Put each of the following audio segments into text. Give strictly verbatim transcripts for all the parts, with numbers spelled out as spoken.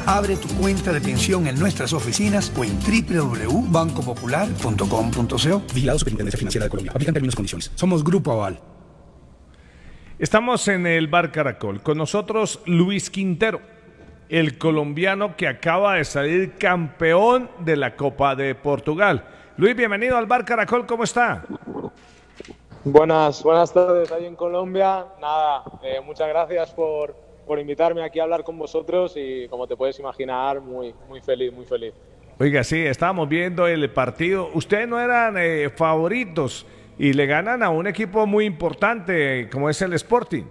Abre tu cuenta de pensión en nuestras oficinas o en doble u doble u doble u punto banco popular punto com punto co. Vigilado Superintendencia Financiera de Colombia. Aplican términos y condiciones. Somos Grupo Aval. Estamos en el Bar Caracol. Con nosotros Luis Quintero, el colombiano que acaba de salir campeón de la Copa de Portugal. Luis, bienvenido al Bar Caracol. ¿Cómo está? Buenas, buenas tardes ahí en Colombia. Nada, eh, muchas gracias por, por invitarme aquí a hablar con vosotros y como te puedes imaginar, muy, muy feliz, muy feliz. Oiga, sí, estábamos viendo el partido. Ustedes no eran eh, favoritos y le ganan a un equipo muy importante como es el Sporting.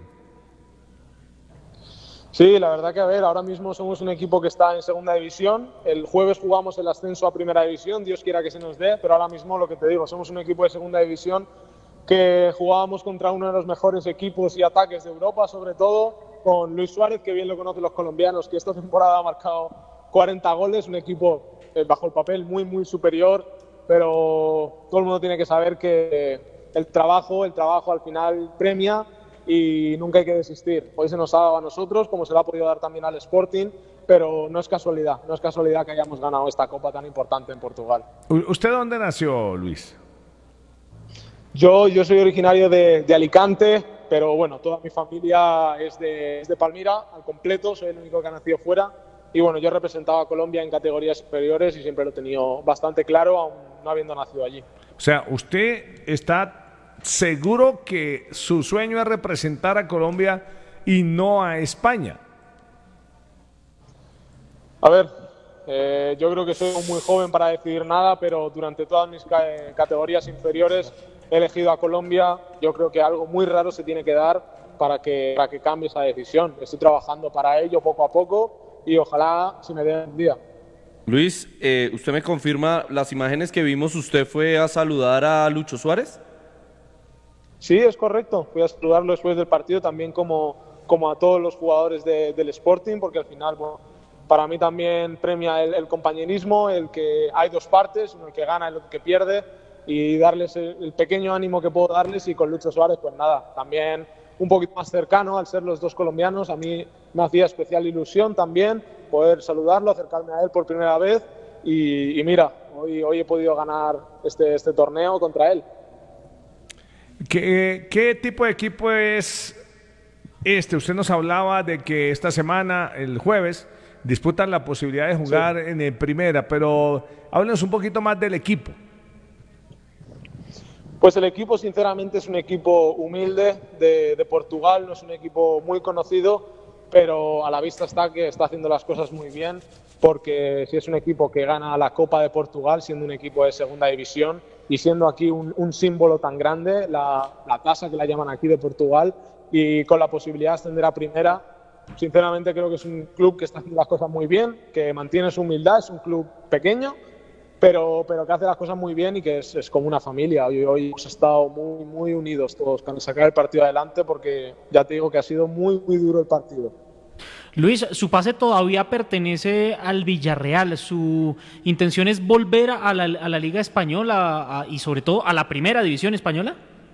Sí, la verdad que a ver, ahora mismo somos un equipo que está en segunda división. El jueves jugamos el ascenso a primera división, Dios quiera que se nos dé, pero ahora mismo lo que te digo, somos un equipo de segunda división que jugábamos contra uno de los mejores equipos y ataques de Europa, sobre todo con Luis Suárez, que bien lo conocen los colombianos, que esta temporada ha marcado cuarenta goles, un equipo eh, bajo el papel muy, muy superior, pero todo el mundo tiene que saber que el trabajo, el trabajo al final premia y nunca hay que desistir. Hoy se nos ha dado a nosotros, como se le ha podido dar también al Sporting, pero no es casualidad, no es casualidad que hayamos ganado esta copa tan importante en Portugal. ¿Usted dónde nació, Luis? Yo, yo soy originario de, de Alicante, pero bueno, toda mi familia es de, es de Palmira, al completo, soy el único que ha nacido fuera. Y bueno, yo he representado a Colombia en categorías superiores y siempre lo he tenido bastante claro, aún no habiendo nacido allí. O sea, ¿usted está seguro que su sueño es representar a Colombia y no a España? A ver, eh, yo creo que soy muy joven para decidir nada, pero durante todas mis ca categorías inferiores he elegido a Colombia. Yo creo que algo muy raro se tiene que dar para que, para que cambie esa decisión. Estoy trabajando para ello poco a poco y ojalá se me dé un día. Luis, eh, ¿usted me confirma las imágenes que vimos? ¿Usted fue a saludar a Lucho Suárez? Sí, es correcto. Fui a saludarlo después del partido, también como, como a todos los jugadores de, del Sporting, porque al final, bueno, para mí también premia el, el compañerismo, el que hay dos partes, uno el que gana y el otro que pierde, y darles el, el pequeño ánimo que puedo darles. Y con Lucho Suárez, pues nada, también un poquito más cercano al ser los dos colombianos. A mí me hacía especial ilusión también poder saludarlo, acercarme a él por primera vez y, y mira, hoy, hoy he podido ganar este, este torneo contra él. ¿Qué, ¿Qué tipo de equipo es este? Usted nos hablaba de que esta semana, el jueves, disputan la posibilidad de jugar sí. en primera, pero háblenos un poquito más del equipo. Pues el equipo sinceramente es un equipo humilde de, de Portugal, no es un equipo muy conocido, pero a la vista está que está haciendo las cosas muy bien, porque si es un equipo que gana la Copa de Portugal, siendo un equipo de segunda división y siendo aquí un, un símbolo tan grande, la, la tasa que la llaman aquí de Portugal, y con la posibilidad de ascender a primera, sinceramente creo que es un club que está haciendo las cosas muy bien, que mantiene su humildad, es un club pequeño, Pero, pero que hace las cosas muy bien y que es, es como una familia. Hoy, hoy hemos estado muy, muy unidos todos para sacar el partido adelante, porque ya te digo que ha sido muy, muy duro el partido. Luis, su pase todavía pertenece al Villarreal. ¿Su intención es volver a la, a la Liga Española a, y sobre todo a la Primera División Española?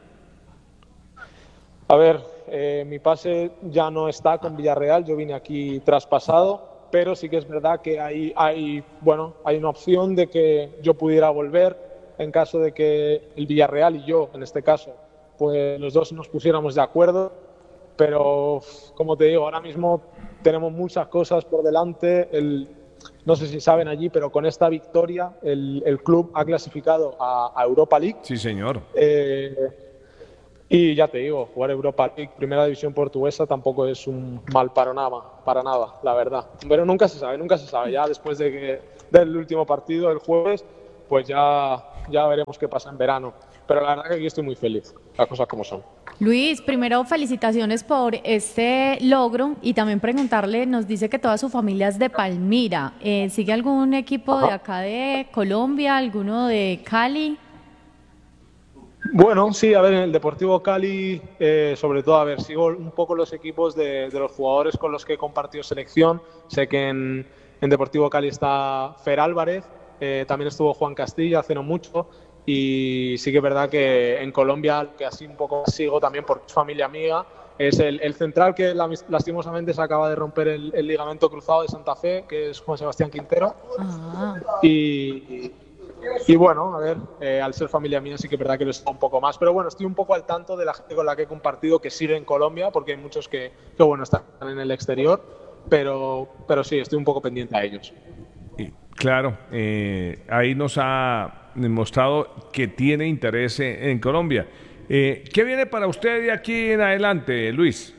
A ver, eh, mi pase ya no está con Villarreal. Yo vine aquí traspasado. Pero sí que es verdad que hay, hay, bueno, hay una opción de que yo pudiera volver en caso de que el Villarreal y yo, en este caso, pues los dos nos pusiéramos de acuerdo. Pero, como te digo, ahora mismo tenemos muchas cosas por delante. El, no sé si saben allí, pero con esta victoria el, el club ha clasificado a, a Europa League. Sí, señor. Eh, Y ya te digo, jugar Europa League, primera división portuguesa, tampoco es un mal panorama, para nada, la verdad. Pero nunca se sabe, nunca se sabe. Ya después de que, del último partido, el jueves, pues ya, ya veremos qué pasa en verano. Pero la verdad que aquí estoy muy feliz, las cosas como son. Luis, primero felicitaciones por este logro y también preguntarle, nos dice que toda su familia es de Palmira. Eh, ¿Sigue algún equipo Ajá. de acá de Colombia, alguno de Cali? Bueno, sí, a ver, en el Deportivo Cali, eh, sobre todo, a ver, sigo un poco los equipos de, de los jugadores con los que he compartido selección. Sé que en, en Deportivo Cali está Fer Álvarez, eh, también estuvo Juan Castilla hace no mucho, y sí que es verdad que en Colombia, que así un poco sigo también porque es familia amiga, Es el, el central que lastimosamente se acaba de romper el, el ligamento cruzado de Santa Fe, que es Juan Sebastián Quintero. Ah. Y, y bueno, a ver, eh, al ser familia mía sí que es verdad que lo estoy un poco más. Pero bueno, estoy un poco al tanto de la gente con la que he compartido que sigue en Colombia, porque hay muchos que, que bueno, están en el exterior. Pero, pero sí, estoy un poco pendiente a ellos. Claro, eh, ahí nos ha mostrado que tiene interés en, en Colombia. Eh, ¿Qué viene para usted de aquí en adelante, Luis?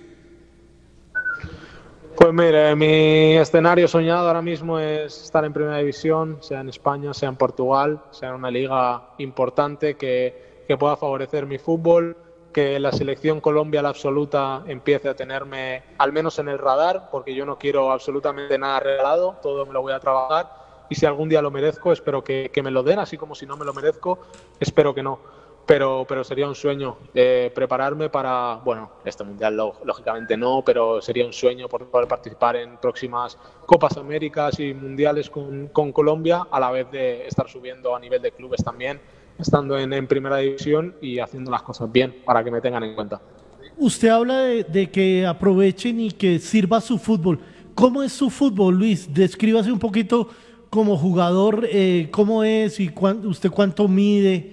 Pues mire, mi escenario soñado ahora mismo es estar en Primera División, sea en España, sea en Portugal, sea en una liga importante que, que pueda favorecer mi fútbol, que la selección Colombia, la absoluta, empiece a tenerme al menos en el radar, porque yo no quiero absolutamente nada regalado, todo me lo voy a trabajar, y si algún día lo merezco, espero que, que me lo den, así como si no me lo merezco, espero que no. Pero, pero sería un sueño eh, prepararme para, bueno, este mundial lo, lógicamente no, pero sería un sueño por poder participar en próximas Copas Américas y mundiales con, con Colombia, a la vez de estar subiendo a nivel de clubes también, estando en, en Primera División y haciendo las cosas bien para que me tengan en cuenta. Usted habla de, de que aprovechen y que sirva su fútbol. ¿Cómo es su fútbol, Luis? Descríbase un poquito como jugador, eh, cómo es y cuán, usted cuánto mide.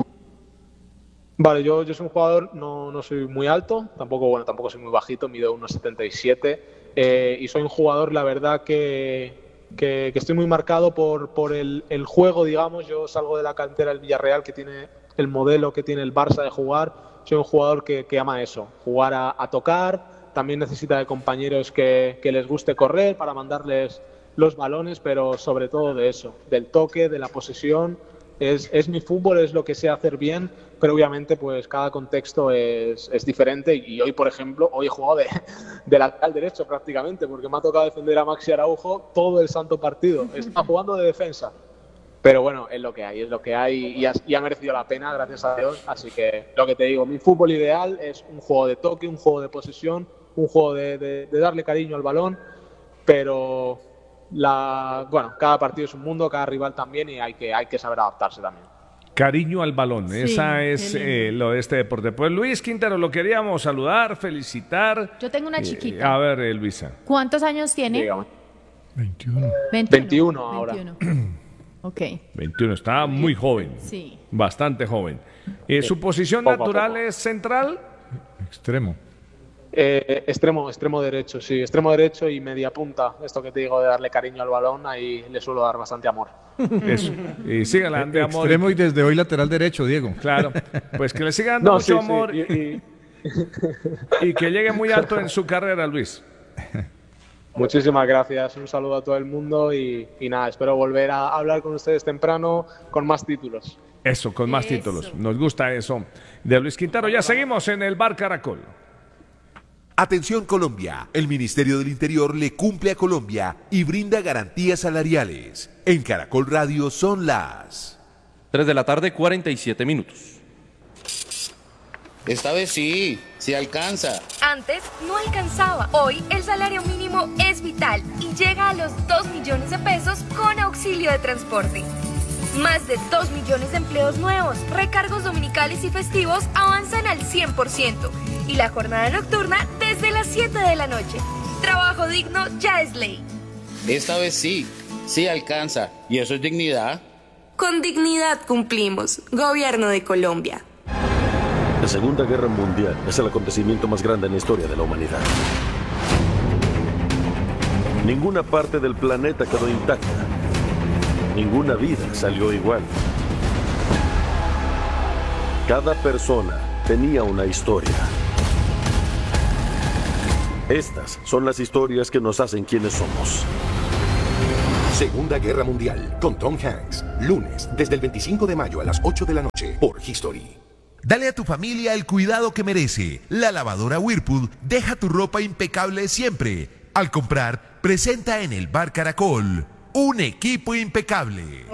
Vale, yo, yo soy un jugador, no, no soy muy alto, tampoco bueno tampoco soy muy bajito, mido uno setenta y siete eh, y soy un jugador, la verdad, que, que, que estoy muy marcado por, por el, el juego, digamos. Yo salgo de la cantera del Villarreal, que tiene el modelo que tiene el Barça de jugar. Soy un jugador que, que ama eso, jugar a, a tocar, también necesita de compañeros que, que les guste correr para mandarles los balones, pero sobre todo de eso, del toque, de la posesión. Es, es mi fútbol, es lo que sé hacer bien, pero obviamente pues cada contexto es, es diferente y hoy, por ejemplo, hoy he jugado de, de lateral derecho prácticamente, porque me ha tocado defender a Maxi Araujo todo el santo partido. Está jugando de defensa, pero bueno, es lo que hay, es lo que hay y ha, y ha merecido la pena, gracias a Dios. Así que lo que te digo, mi fútbol ideal es un juego de toque, un juego de posesión, un juego de, de, de darle cariño al balón, pero... La, bueno, cada partido es un mundo, cada rival también, y hay que, hay que saber adaptarse también. Cariño al balón, sí, esa es eh, lo de este deporte. Pues Luis Quintero, lo queríamos saludar, felicitar. Yo tengo una eh, chiquita. A ver, eh, Luisa. ¿Cuántos años tiene? Dígame. veintiuno. veintiuno ahora. veintiuno. Ok. veintiuno, está muy joven. Sí. Bastante joven. Eh, Sí. ¿Su posición Poco a natural poco. es central? Extremo. Eh, extremo, extremo derecho, sí, extremo derecho y media punta. Esto que te digo de darle cariño al balón, ahí le suelo dar bastante amor. Eso. Y sigan dando amor. Extremo y desde hoy lateral derecho, Diego. Claro. Pues que le sigan dando No, mucho sí, sí, amor y- y- y que llegue muy alto en su carrera, Luis. Muchísimas gracias, un saludo a todo el mundo y, y nada, espero volver a hablar con ustedes temprano con más títulos. Eso, con más Eso. títulos. Nos gusta eso. De Luis Quintero, ya seguimos en el Bar Caracol. Atención Colombia, el Ministerio del Interior le cumple a Colombia y brinda garantías salariales. En Caracol Radio son las... tres de la tarde, cuarenta y siete minutos. Esta vez sí, sí alcanza. Antes no alcanzaba. Hoy el salario mínimo es vital y llega a los dos millones de pesos con auxilio de transporte. Más de dos millones de empleos nuevos, recargos dominicales y festivos avanzan al cien por ciento y la jornada nocturna desde las siete de la noche. Trabajo digno ya es ley. Esta vez sí, sí alcanza. ¿Y eso es dignidad? Con dignidad cumplimos. Gobierno de Colombia. La Segunda Guerra Mundial es el acontecimiento más grande en la historia de la humanidad. Ninguna parte del planeta quedó intacta. Ninguna vida salió igual. Cada persona tenía una historia. Estas son las historias que nos hacen quienes somos. Segunda Guerra Mundial, con Tom Hanks. Lunes, desde el veinticinco de mayo a las ocho de la noche, por History. Dale a tu familia el cuidado que merece. La lavadora Whirlpool deja tu ropa impecable siempre. Al comprar, presenta en el Bar Caracol un equipo impecable.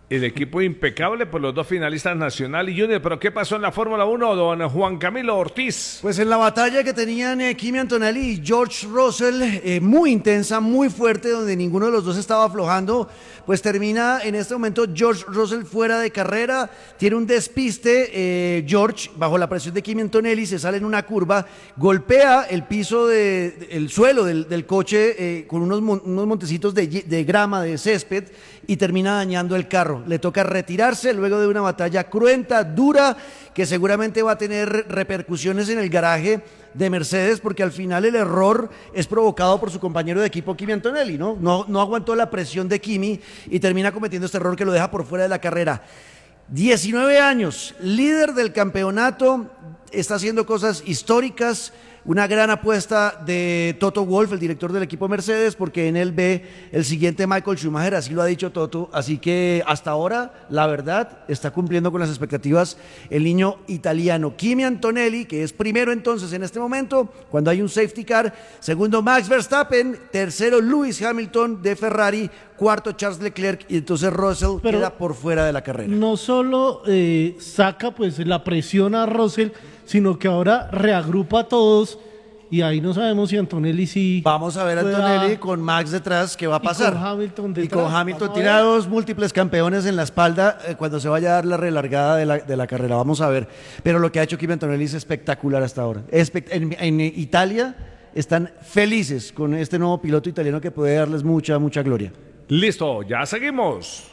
El equipo impecable por los dos finalistas Nacional y Junior. ¿Pero qué pasó en la Fórmula uno, don Juan Camilo Ortiz? Pues en la batalla que tenían eh, Kimi Antonelli y George Russell, eh, muy intensa, muy fuerte, donde ninguno de los dos estaba aflojando, pues termina en este momento George Russell fuera de carrera, tiene un despiste, eh, George, bajo la presión de Kimi Antonelli, se sale en una curva, golpea el piso, de, de, el suelo del, del coche eh, con unos, mon, unos montecitos de, de grama, de césped, y termina dañando el carro. Le toca retirarse luego de una batalla cruenta, dura, que seguramente va a tener repercusiones en el garaje de Mercedes, porque al final el error es provocado por su compañero de equipo Kimi Antonelli, ¿no? No, no aguantó la presión de Kimi y termina cometiendo este error que lo deja por fuera de la carrera. diecinueve años, líder del campeonato, está haciendo cosas históricas. Una gran apuesta de Toto Wolff, el director del equipo Mercedes, porque en él ve el siguiente Michael Schumacher, así lo ha dicho Toto. Así que hasta ahora, la verdad, está cumpliendo con las expectativas el niño italiano. Kimi Antonelli, que es primero entonces en este momento, cuando hay un safety car. Segundo, Max Verstappen. Tercero, Lewis Hamilton de Ferrari. Cuarto, Charles Leclerc. Y entonces Russell Pero queda por fuera de la carrera. No solo eh, saca pues la presión a Russell, sino que ahora reagrupa a todos y ahí no sabemos si Antonelli sí. Vamos a ver a Antonelli con Max detrás, ¿qué va a pasar? Y con Hamilton detrás. Y con Hamilton tiene a dos múltiples campeones en la espalda eh, cuando se vaya a dar la relargada de la, de la carrera. Vamos a ver. Pero lo que ha hecho Kimi Antonelli es espectacular hasta ahora. Espect- en, en Italia están felices con este nuevo piloto italiano que puede darles mucha, mucha gloria. Listo, ya seguimos.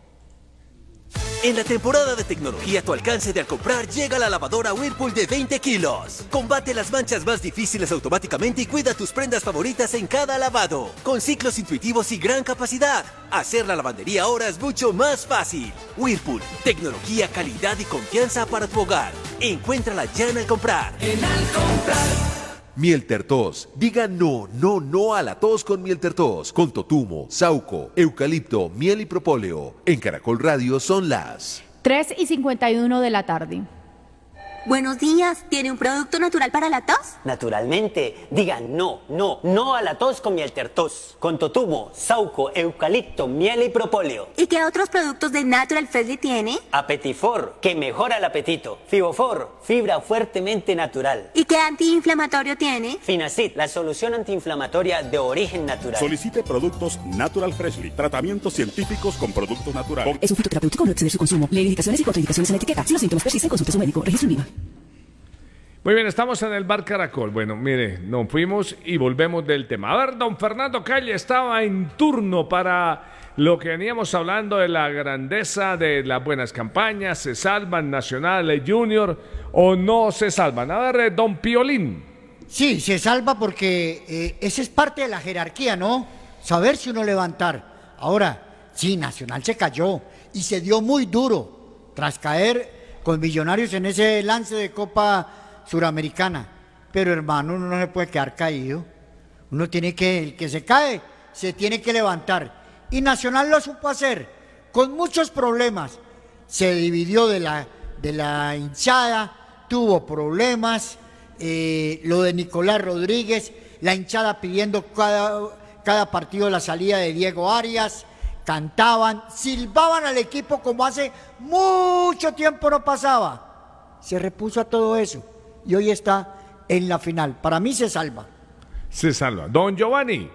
En la temporada de tecnología a tu alcance de al comprar llega la lavadora Whirlpool de veinte kilos. Combate las manchas más difíciles automáticamente y cuida tus prendas favoritas en cada lavado. Con ciclos intuitivos y gran capacidad, hacer la lavandería ahora es mucho más fácil. Whirlpool, tecnología, calidad y confianza para tu hogar. Encuéntrala ya en Al Comprar. En Al Comprar. Miel Tertos. Diga no, no, no a la tos con Miel Tertos. Con totumo, sauco, eucalipto, miel y propóleo. En Caracol Radio son las tres y cincuenta y uno de la tarde. Buenos días, ¿tiene un producto natural para la tos? Naturalmente, digan no, no, no a la tos con Miel Tertos. Con totumo, sauco, eucalipto, miel y propóleo. ¿Y qué otros productos de Natural Freshly tiene? Apetifor, que mejora el apetito. Fibofor, fibra fuertemente natural. ¿Y qué antiinflamatorio tiene? Finacid, la solución antiinflamatoria de origen natural. Solicite productos Natural Freshly, tratamientos científicos con productos naturales. Es un fitoterapéutico, no exceder su consumo. Lee indicaciones y contraindicaciones en la etiqueta. Si los síntomas persisten, consulte a su médico. Registro INVIMA. Muy bien, estamos en el Bar Caracol. Bueno, mire, nos fuimos y volvemos del tema. A ver, don Fernando Calle estaba en turno para lo que veníamos hablando de la grandeza de las buenas campañas. ¿Se salvan Nacional, Junior o no se salvan? A ver, don Piolín. Sí, se salva porque eh, esa es parte de la jerarquía, ¿no? Saber si uno levantar. Ahora, sí, Nacional se cayó y se dio muy duro tras caer con Millonarios en ese lance de Copa Suramericana, pero hermano, uno no se puede quedar caído, uno tiene que, el que se cae, se tiene que levantar, y Nacional lo supo hacer, con muchos problemas, se dividió de la, de la hinchada, tuvo problemas, eh, lo de Nicolás Rodríguez, la hinchada pidiendo cada, cada partido la salida de Diego Arias, cantaban, silbaban al equipo como hace mucho tiempo no pasaba, se repuso a todo eso. Y hoy está en la final. Para mí se salva. Se salva. Don Giovanni.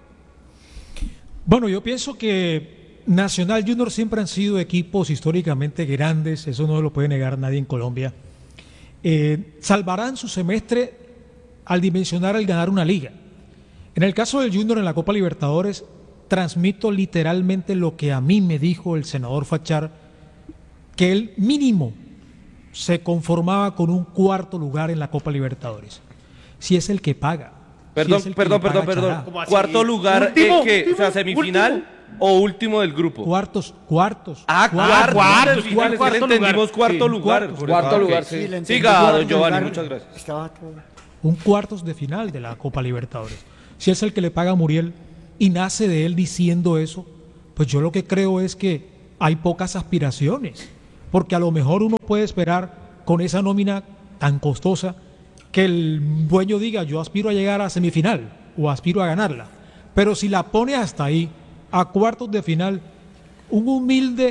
Bueno, yo pienso que Nacional Junior siempre han sido equipos históricamente grandes, eso no lo puede negar nadie en Colombia. Eh, salvarán su semestre al dimensionar el ganar una liga. En el caso del Junior en la Copa Libertadores, transmito literalmente lo que a mí me dijo el senador Fachar, que el mínimo se conformaba con un cuarto lugar en la Copa Libertadores. Si es el que paga. Perdón, si es perdón, perdón, perdón. ¿Cuarto lugar en qué? O sea, ¿semifinal último? O último del grupo? Cuartos, cuartos. Ah, cuartos. Cuartos, cuartos, cuartos, entendimos cuarto sí, lugar. Cuartos, cuarto okay. lugar, sí. sí Siga, don Giovanni, muchas gracias. Un cuartos de final de la Copa Libertadores. Si es el que le paga a Muriel y nace de él diciendo eso, pues yo lo que creo es que hay pocas aspiraciones. Porque a lo mejor uno puede esperar con esa nómina tan costosa que el dueño diga yo aspiro a llegar a semifinal o aspiro a ganarla, pero si la pone hasta ahí, a cuartos de final, un humilde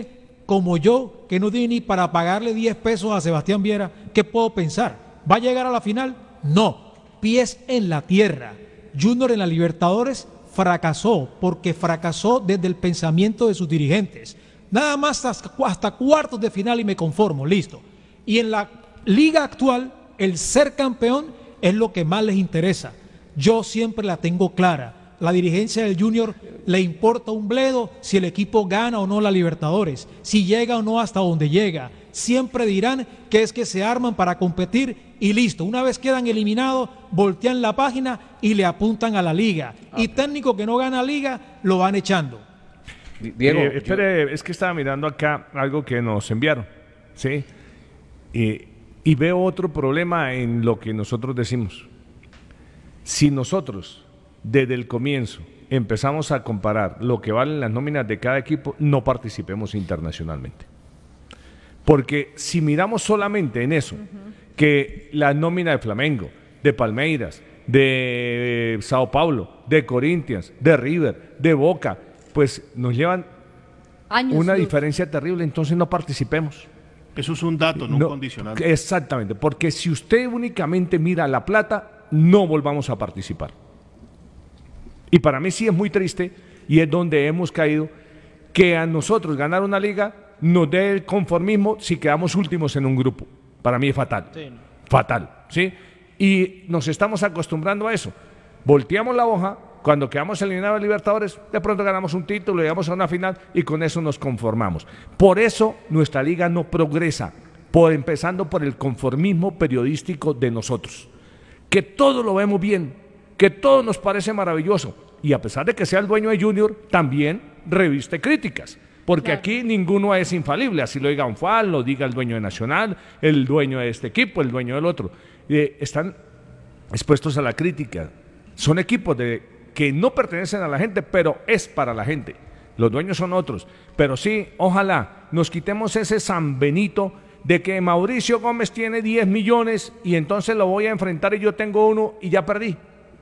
como yo, que no tiene ni para pagarle diez pesos a Sebastián Viera, ¿qué puedo pensar? ¿Va a llegar a la final? No, pies en la tierra. Junior en la Libertadores fracasó, porque fracasó desde el pensamiento de sus dirigentes. Nada más hasta, hasta cuartos de final y me conformo, listo. Y en la liga actual, el ser campeón es lo que más les interesa. Yo siempre la tengo clara. La dirigencia del Junior le importa un bledo si el equipo gana o no la Libertadores, si llega o no hasta donde llega. Siempre dirán que es que se arman para competir y listo. Una vez quedan eliminados, voltean la página y le apuntan a la liga. Okay. Y técnico que no gana liga, lo van echando. Diego, eh, espere, yo... es que estaba mirando acá algo que nos enviaron, ¿sí? Y, y veo otro problema en lo que nosotros decimos. Si nosotros, desde el comienzo, empezamos a comparar lo que valen las nóminas de cada equipo, no participemos internacionalmente. Porque si miramos solamente en eso, uh-huh. que la nómina de Flamengo, de Palmeiras, de Sao Paulo, de Corinthians, de River, de Boca, pues nos llevan Años una luz. diferencia terrible, entonces no participemos. Eso es un dato, no, no un condicional. Exactamente, porque si usted únicamente mira la plata, no volvamos a participar. Y para mí sí es muy triste, y es donde hemos caído, que a nosotros ganar una liga nos dé el conformismo si quedamos últimos en un grupo. Para mí es fatal. Sí. Fatal, ¿sí? Y nos estamos acostumbrando a eso. Volteamos la hoja, cuando quedamos eliminados de Libertadores, de pronto ganamos un título, llegamos a una final y con eso nos conformamos. Por eso nuestra liga no progresa, por, empezando por el conformismo periodístico de nosotros. Que todo lo vemos bien, que todo nos parece maravilloso. Y a pesar de que sea el dueño de Junior, también reviste críticas. Porque claro. aquí ninguno es infalible, así lo diga Unfal, lo diga el dueño de Nacional, el dueño de este equipo, el dueño del otro. Eh, están expuestos a la crítica. Son equipos de, que no pertenecen a la gente, pero es para la gente. Los dueños son otros. Pero sí, ojalá nos quitemos ese San Benito de que Mauricio Gómez tiene diez millones y entonces lo voy a enfrentar y yo tengo uno y ya perdí.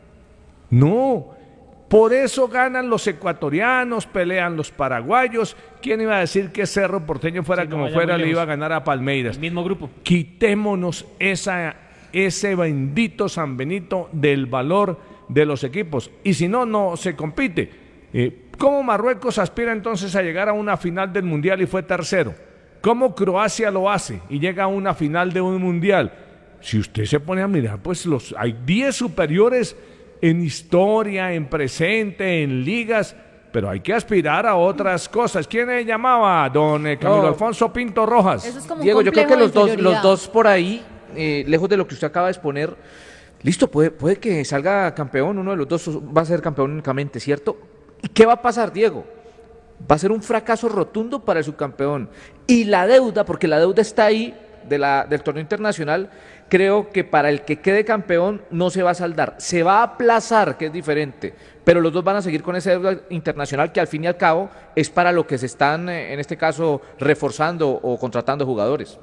No. Por eso ganan los ecuatorianos, pelean los paraguayos. ¿Quién iba a decir que Cerro Porteño fuera sí, como fuera le iba a ganar a Palmeiras? El mismo grupo. Quitémonos esa, ese bendito San Benito del valor de los equipos. Y si no, no se compite. Eh, ¿Cómo Marruecos aspira entonces a llegar a una final del Mundial y fue tercero? ¿Cómo Croacia lo hace y llega a una final de un Mundial? Si usted se pone a mirar, pues los hay diez superiores en historia, en presente, en ligas, pero hay que aspirar a otras cosas. ¿Quién le llamaba? Don eh, Camilo no. Alfonso Pinto Rojas. Eso es como Diego, un yo creo que los dos, los dos dos por ahí, eh, lejos de lo que usted acaba de exponer, listo, puede, puede que salga campeón, uno de los dos va a ser campeón únicamente, ¿cierto? ¿Y qué va a pasar, Diego? Va a ser un fracaso rotundo para el subcampeón. Y la deuda, porque la deuda está ahí, de la, del torneo internacional, creo que para el que quede campeón no se va a saldar, se va a aplazar, que es diferente, pero los dos van a seguir con esa deuda internacional que al fin y al cabo es para lo que se están, en este caso, reforzando o contratando jugadores.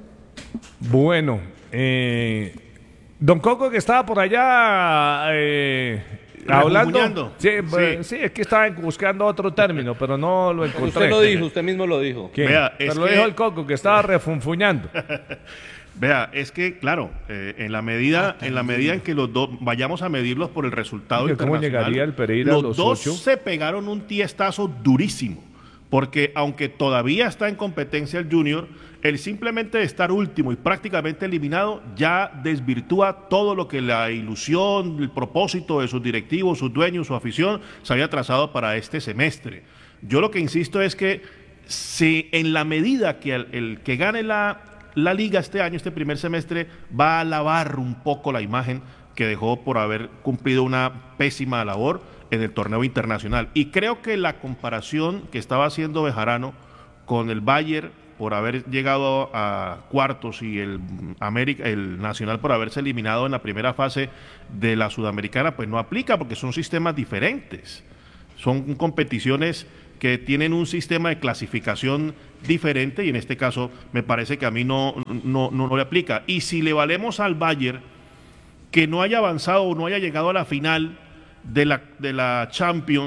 Bueno, eh, don Coco, que estaba por allá eh, hablando, sí, sí. sí, es que estaba buscando otro término, pero no lo encontré. Usted lo dijo, usted mismo lo dijo. Vea, pero lo que... dijo el Coco, que estaba refunfuñando. Vea, es que, claro, eh, en la medida en la medida en que los dos vayamos a medirlos por el resultado internacional, ¿cómo llegaría el Pereira los, los dos ocho? Se pegaron un tiestazo durísimo, porque aunque todavía está en competencia el Junior, el simplemente estar último y prácticamente eliminado ya desvirtúa todo lo que la ilusión, el propósito de sus directivos, sus dueños, su afición se había trazado para este semestre. Yo lo que insisto es que si en la medida que el, el que gane la La liga este año, este primer semestre, va a lavar un poco la imagen que dejó por haber cumplido una pésima labor en el torneo internacional. Y creo que la comparación que estaba haciendo Bejarano con el Bayern por haber llegado a cuartos y el América, el Nacional por haberse eliminado en la primera fase de la Sudamericana, pues no aplica porque son sistemas diferentes. Son competiciones que tienen un sistema de clasificación diferente y en este caso me parece que a mí no, no, no, no le aplica. Y si le valemos al Bayern que no haya avanzado o no haya llegado a la final de la, de la Champions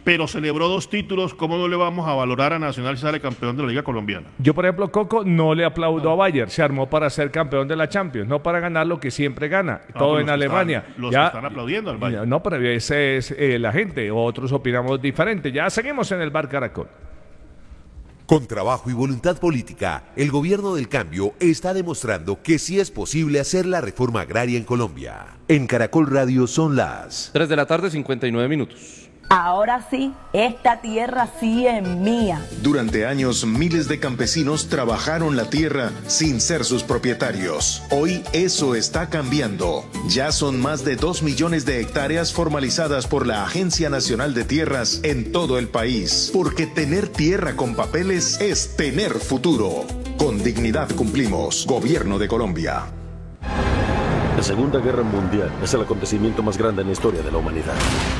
pero celebró dos títulos, ¿cómo no le vamos a valorar a Nacional si sale campeón de la Liga Colombiana? Yo, por ejemplo, Coco, no le aplaudo a Bayern, se armó para ser campeón de la Champions, no para ganar lo que siempre gana, No, todo los en que Alemania. están- los Ya- que están aplaudiendo al Bayern. No, pero ese es eh, la gente, otros opinamos diferente. Ya seguimos en el Bar Caracol. Con trabajo y voluntad política, el gobierno del cambio está demostrando que sí es posible hacer la reforma agraria en Colombia. En Caracol Radio son las tres de la tarde, cincuenta y nueve minutos. Ahora sí, esta tierra sí es mía. Durante años, miles de campesinos trabajaron la tierra sin ser sus propietarios. Hoy eso está cambiando. Ya son más de dos millones de hectáreas formalizadas por la Agencia Nacional de Tierras en todo el país. Porque tener tierra con papeles es tener futuro. Con dignidad cumplimos. Gobierno de Colombia. La Segunda Guerra Mundial es el acontecimiento más grande en la historia de la humanidad.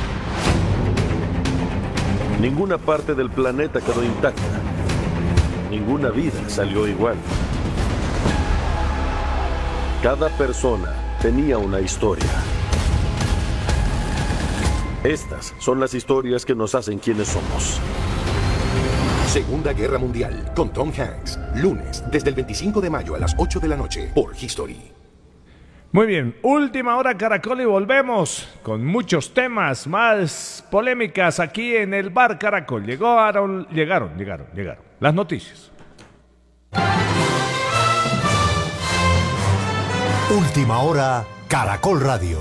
Ninguna parte del planeta quedó intacta. Ninguna vida salió igual. Cada persona tenía una historia. Estas son las historias que nos hacen quienes somos. Segunda Guerra Mundial con Tom Hanks. Lunes, desde el veinticinco de mayo a las ocho de la noche por History. Muy bien, última hora Caracol y volvemos con muchos temas, más polémicas aquí en el Bar Caracol. Llegaron, llegaron, llegaron, llegaron las noticias. Última hora, Caracol Radio.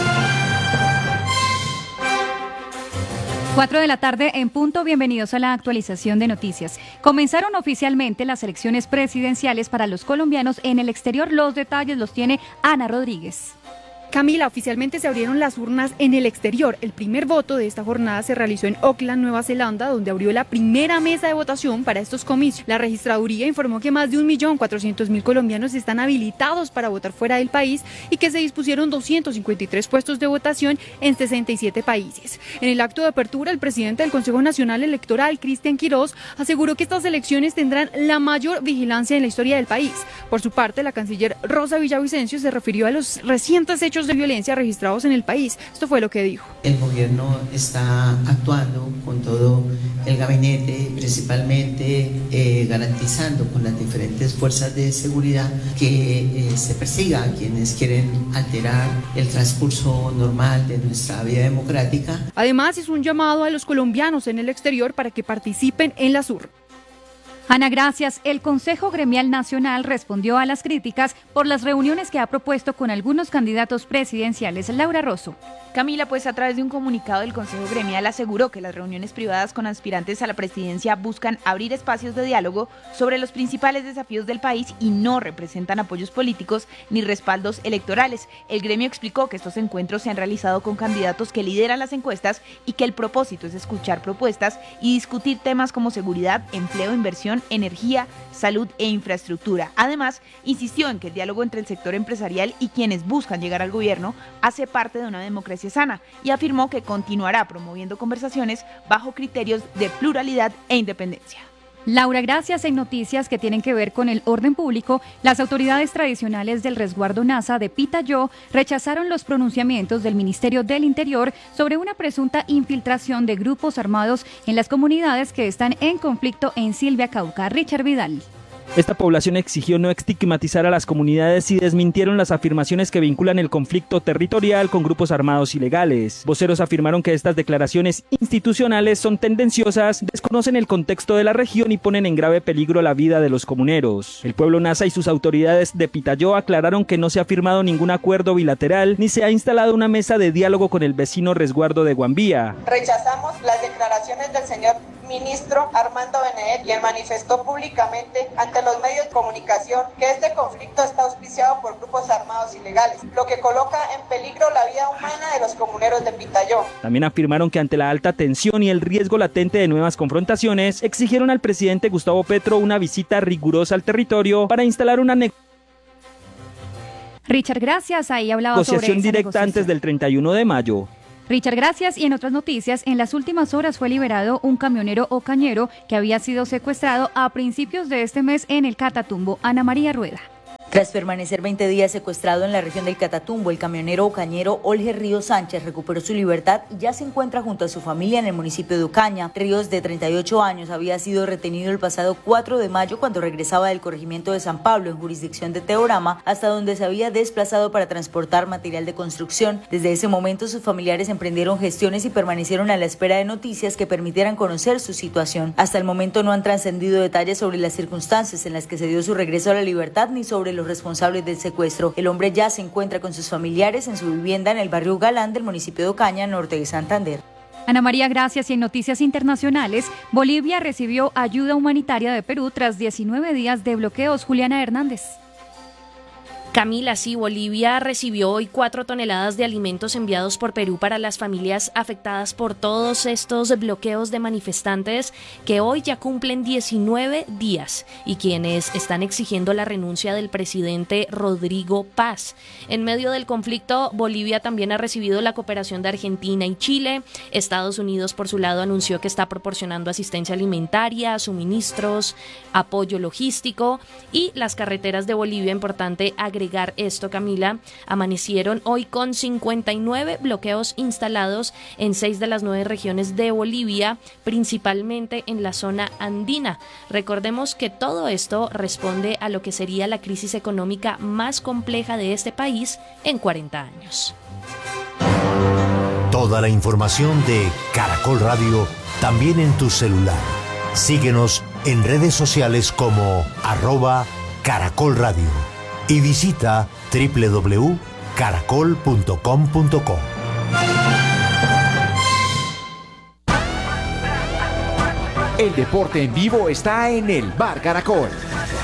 cuatro de la tarde en punto, bienvenidos a la actualización de noticias. Comenzaron oficialmente las elecciones presidenciales para los colombianos en el exterior. Los detalles los tiene Ana Rodríguez. Camila, oficialmente se abrieron las urnas en el exterior. El primer voto de esta jornada se realizó en Auckland, Nueva Zelanda, donde abrió la primera mesa de votación para estos comicios. La registraduría informó que más de un millón cuatrocientos mil colombianos están habilitados para votar fuera del país y que se dispusieron doscientos cincuenta y tres puestos de votación en sesenta y siete países. En el acto de apertura, el presidente del Consejo Nacional Electoral, Cristian Quirós, aseguró que estas elecciones tendrán la mayor vigilancia en la historia del país. Por su parte, la canciller Rosa Villavicencio se refirió a los recientes hechos de violencia registrados en el país. Esto fue lo que dijo. El gobierno está actuando con todo el gabinete, principalmente eh, garantizando con las diferentes fuerzas de seguridad que eh, se persiga a quienes quieren alterar el transcurso normal de nuestra vida democrática. Además, hizo un llamado a los colombianos en el exterior para que participen en las urnas. Ana, gracias. El Consejo Gremial Nacional respondió a las críticas por las reuniones que ha propuesto con algunos candidatos presidenciales. Laura Rosso. Camila, pues a través de un comunicado del Consejo Gremial aseguró que las reuniones privadas con aspirantes a la presidencia buscan abrir espacios de diálogo sobre los principales desafíos del país y no representan apoyos políticos ni respaldos electorales. El gremio explicó que estos encuentros se han realizado con candidatos que lideran las encuestas y que el propósito es escuchar propuestas y discutir temas como seguridad, empleo, inversión, energía, salud e infraestructura. Además, insistió en que el diálogo entre el sector empresarial y quienes buscan llegar al gobierno hace parte de una democracia sana y afirmó que continuará promoviendo conversaciones bajo criterios de pluralidad e independencia. Laura, gracias. En noticias que tienen que ver con el orden público, las autoridades tradicionales del resguardo NASA de Pitayó rechazaron los pronunciamientos del Ministerio del Interior sobre una presunta infiltración de grupos armados en las comunidades que están en conflicto en Silvia, Cauca. Richard Vidal. Esta población exigió no estigmatizar a las comunidades y desmintieron las afirmaciones que vinculan el conflicto territorial con grupos armados ilegales. Voceros afirmaron que estas declaraciones institucionales son tendenciosas, desconocen el contexto de la región y ponen en grave peligro la vida de los comuneros. El pueblo nasa y sus autoridades de Pitayó aclararon que no se ha firmado ningún acuerdo bilateral ni se ha instalado una mesa de diálogo con el vecino resguardo de Guambía. Rechazamos las declaraciones del señor ministro Armando Benedet, quien manifestó públicamente ante los medios de comunicación que este conflicto está auspiciado por grupos armados ilegales, lo que coloca en peligro la vida humana de los comuneros de Pitayó. También afirmaron que ante la alta tensión y el riesgo latente de nuevas confrontaciones, exigieron al presidente Gustavo Petro una visita rigurosa al territorio para instalar una ne- Richard, gracias. Ahí hablaba sobre negociación esa directa negociación. antes del treinta y uno de mayo. Richard, gracias. Y en otras noticias, en las últimas horas fue liberado un camionero ocañero que había sido secuestrado a principios de este mes en el Catatumbo. Ana María Rueda. Tras permanecer veinte días secuestrado en la región del Catatumbo, el camionero ocañero Olger Ríos Sánchez recuperó su libertad y ya se encuentra junto a su familia en el municipio de Ocaña. Ríos, de treinta y ocho años, había sido retenido el pasado cuatro de mayo cuando regresaba del corregimiento de San Pablo, en jurisdicción de Teorama, hasta donde se había desplazado para transportar material de construcción. Desde ese momento, sus familiares emprendieron gestiones y permanecieron a la espera de noticias que permitieran conocer su situación. Hasta el momento no han trascendido detalles sobre las circunstancias en las que se dio su regreso a la libertad ni sobre los responsables del secuestro. El hombre ya se encuentra con sus familiares en su vivienda en el barrio Galán del municipio de Ocaña, norte de Santander. Ana María, gracias. Y en noticias internacionales, Bolivia recibió ayuda humanitaria de Perú tras diecinueve días de bloqueos. Juliana Hernández. Camila, sí, Bolivia recibió hoy cuatro toneladas de alimentos enviados por Perú para las familias afectadas por todos estos bloqueos de manifestantes que hoy ya cumplen diecinueve días y quienes están exigiendo la renuncia del presidente Rodrigo Paz. En medio del conflicto, Bolivia también ha recibido la cooperación de Argentina y Chile. Estados Unidos, por su lado, anunció que está proporcionando asistencia alimentaria, suministros, apoyo logístico y las carreteras de Bolivia, importante agregar esto, Camila, amanecieron hoy con cincuenta y nueve bloqueos instalados en seis de las nueve regiones de Bolivia, principalmente en la zona andina. Recordemos que todo esto responde a lo que sería la crisis económica más compleja de este país en cuarenta años. Toda la información de Caracol Radio también en tu celular. Síguenos en redes sociales como arroba Caracol Radio. Y visita doble u doble u doble u punto caracol punto com punto co. El deporte en vivo está en el Bar Caracol.